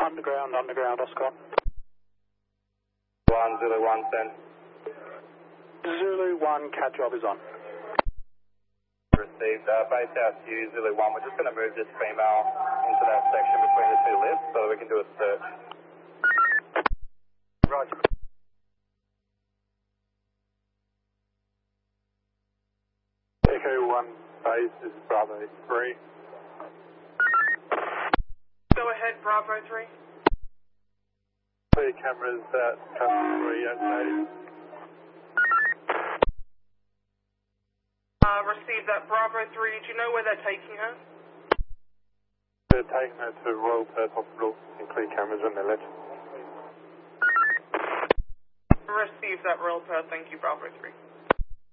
underground, Oscar. 1 Zulu 1 send. Zulu 1, cat job is on. Received. Base out to you, Zulu 1. We're just going to move this female into that section between the two lifts so that we can do a search. Roger. Echo 1 base is Bravo 3. Go ahead, Bravo 3. Clear cameras at customer 3 outside. Receive that, Bravo 3. Do you know where they're taking her? They're taking her to Royal Perth Hospital and clear cameras when they're left. Receive that, Royal Perth. Thank you, Bravo 3.